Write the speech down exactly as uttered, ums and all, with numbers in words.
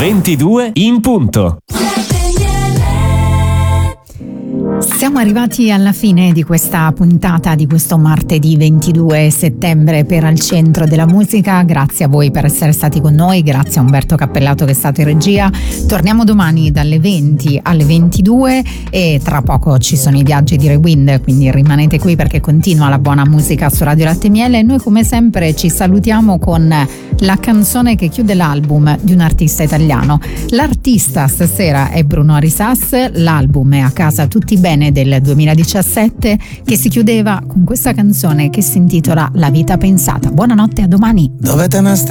ventidue in punto. Siamo arrivati alla fine di questa puntata di questo martedì ventidue settembre per Al Centro della Musica. Grazie a voi per essere stati con noi, grazie a Umberto Cappellato che è stato in regia. Torniamo domani dalle venti alle ventidue e tra poco ci sono i viaggi di Rewind, quindi rimanete qui perché continua la buona musica su Radio Latte e Miele. E noi come sempre ci salutiamo con la canzone che chiude l'album di un artista italiano. L'artista stasera è Bruno Arisas, l'album è A Casa Tutti Bene del duemiladiciassette, che si chiudeva con questa canzone che si intitola La Vita Pensata. Buonanotte, a domani. Dove te ne stai?